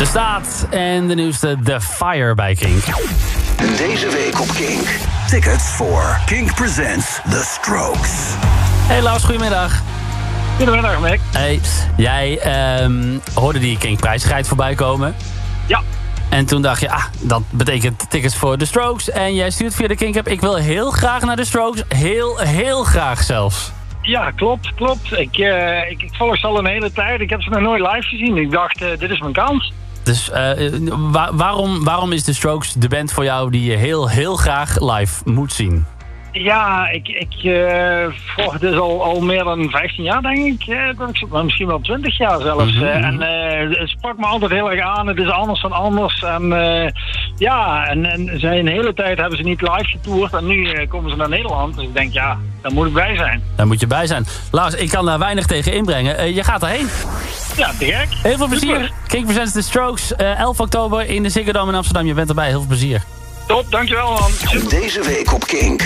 De staat en de nieuwste The Fire bij Kink. Deze week op Kink. Tickets voor Kink Presents The Strokes. Hey Lars, goedemiddag. Goedemiddag, Mick. Hey, jij hoorde die Kink prijzigheid voorbij komen. Ja. En toen dacht je, dat betekent tickets voor The Strokes. En jij stuurt via de Kink app, ik wil heel graag naar The Strokes. Heel graag zelfs. Ja, klopt. Ik volg ze al een hele tijd. Ik heb ze nog nooit live gezien. Ik dacht, dit is mijn kans. Dus waarom is The Strokes de band voor jou die je heel graag live moet zien? Ja, ik volg dus al meer dan 15 jaar, denk ik. Misschien wel 20 jaar zelfs. En het sprak me altijd heel erg aan. Het is anders dan anders. En zij een hele tijd hebben ze niet live getoerd. En nu komen ze naar Nederland. Dus ik denk, ja, daar moet ik bij zijn. Daar moet je bij zijn. Lars, ik kan daar weinig tegen inbrengen. Je gaat daarheen. Ja, te gek. Heel veel plezier. Kink Presents The Strokes. 11 oktober in de Ziggo Dome in Amsterdam. Je bent erbij. Heel veel plezier. Top, dankjewel man. Deze week op Kink.